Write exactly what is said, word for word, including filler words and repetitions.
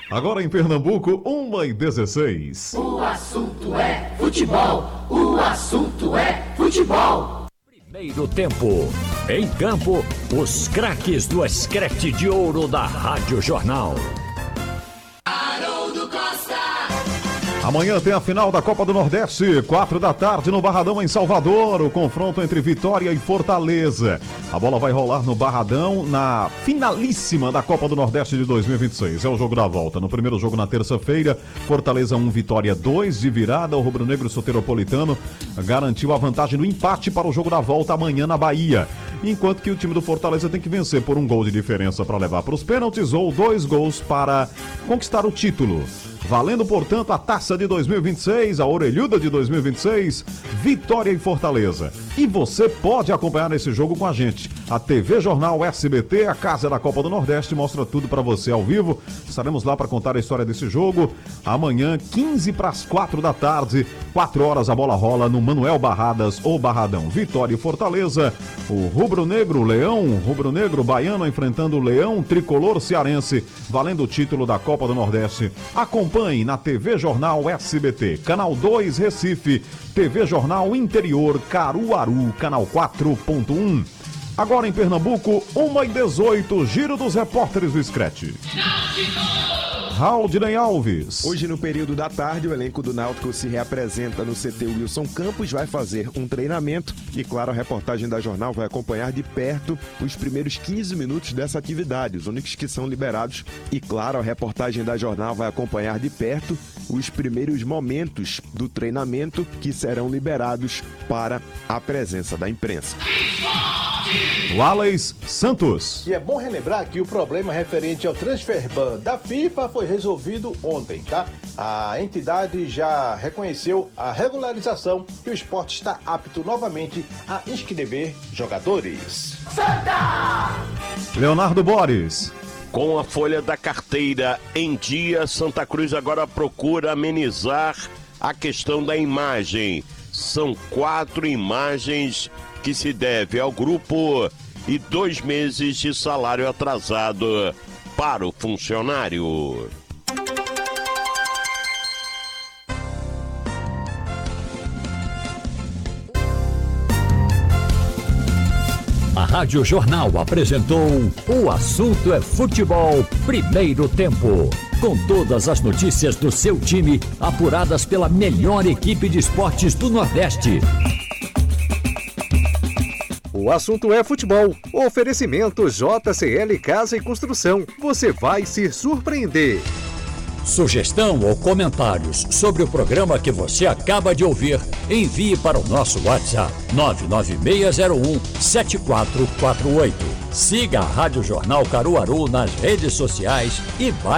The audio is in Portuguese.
Agora em Pernambuco, uma e dezesseis. O assunto é futebol. O assunto é futebol. Primeiro tempo. Em campo, os craques do escrete de ouro da Rádio Jornal. Haroldo Costa. Amanhã tem a final da Copa do Nordeste, quatro da tarde no Barradão em Salvador, o confronto entre Vitória e Fortaleza. A bola vai rolar no Barradão na finalíssima da Copa do Nordeste de dois mil e vinte e seis. É o jogo da volta. No primeiro jogo na terça-feira, Fortaleza um, Vitória dois de virada. O rubro-negro soteropolitano garantiu a vantagem do empate para o jogo da volta amanhã na Bahia. Enquanto que o time do Fortaleza tem que vencer por um gol de diferença para levar para os pênaltis ou dois gols para conquistar o título. Valendo, portanto, a taça de dois mil e vinte e seis, a orelhuda de dois mil e vinte e seis, Vitória e Fortaleza. E você pode acompanhar esse jogo com a gente. A T V Jornal S B T, a Casa da Copa do Nordeste, mostra tudo para você ao vivo. Estaremos lá para contar a história desse jogo. Amanhã, quinze para as quatro da tarde, quatro horas a bola rola no Manuel Barradas ou Barradão. Vitória e Fortaleza. O rubro-negro, Leão, rubro-negro baiano enfrentando o Leão tricolor cearense, valendo o título da Copa do Nordeste. Acompanhe na T V Jornal S B T, Canal dois Recife, T V Jornal Interior Caruaru, Canal quatro ponto um. Agora em Pernambuco, uma e dezoito, Giro dos Repórteres do Scratch. Raudinei Alves. Hoje, no período da tarde, o elenco do Náutico se reapresenta no C T Wilson Campos, vai fazer um treinamento e, claro, a reportagem da Jornal vai acompanhar de perto os primeiros quinze minutos dessa atividade, os únicos que são liberados. E, claro, a reportagem da Jornal vai acompanhar de perto os primeiros momentos do treinamento que serão liberados para a presença da imprensa. Wallace Santos. E é bom relembrar que o problema referente ao transfer ban da FIFA foi resolvido ontem, tá? A entidade já reconheceu a regularização e o esporte está apto novamente a inscrever jogadores. Santa! Leonardo Boris. Com a folha da carteira em dia, Santa Cruz agora procura amenizar a questão da imagem. São quatro imagens que se deve ao grupo e dois meses de salário atrasado para o funcionário. A Rádio Jornal apresentou O Assunto é Futebol, primeiro tempo. Com todas as notícias do seu time, apuradas pela melhor equipe de esportes do Nordeste. O assunto é futebol. Oferecimento J C L Casa e Construção. Você vai se surpreender. Sugestão ou comentários sobre o programa que você acaba de ouvir, envie para o nosso WhatsApp nove nove seis zero um sete quatro quatro oito. Siga a Rádio Jornal Caruaru nas redes sociais e vai